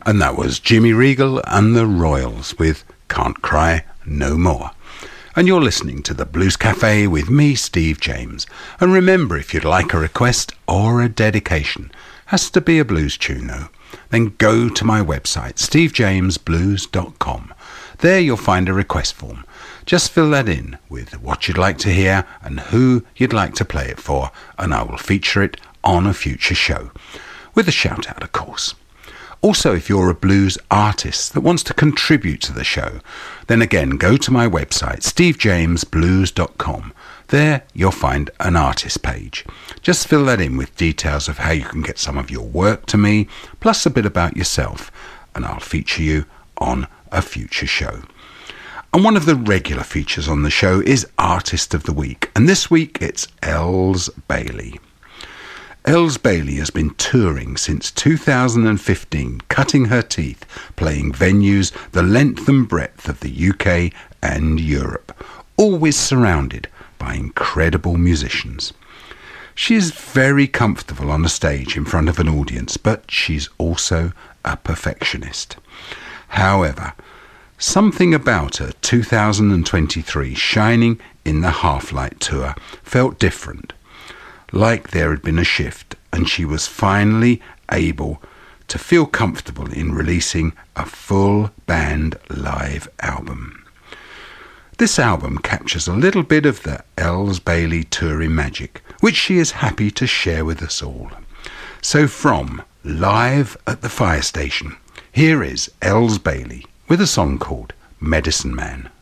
And that was Jimmy Regal and the Royals with Can't Cry No More. And you're listening to the Blues Cafe with me, Steve James. And remember, if you'd like a request or a dedication, has to be a blues tune though, then go to my website, stevejamesblues.com. There you'll find a request form. Just fill that in with what you'd like to hear and who you'd like to play it for, and I will feature it on a future show. With a shout out, of course. Also, if you're a blues artist that wants to contribute to the show, then again, go to my website, stevejamesblues.com. There you'll find an artist page. Just fill that in with details of how you can get some of your work to me, plus a bit about yourself, and I'll feature you on a future show. And one of the regular features on the show is Artist of the Week, and this week it's Els Bailey. Els Bailey has been touring since 2015, cutting her teeth, playing venues the length and breadth of the UK and Europe, always surrounded by incredible musicians. She is very comfortable on a stage in front of an audience, but she's also a perfectionist. However, something about her 2023 Shining in the Half-Light tour felt different. Like there had been a shift, and she was finally able to feel comfortable in releasing a full band live album. This album captures a little bit of the Els Bailey touring magic, which she is happy to share with us all. So from Live at the Fire Station, here is Els Bailey with a song called Medicine Man.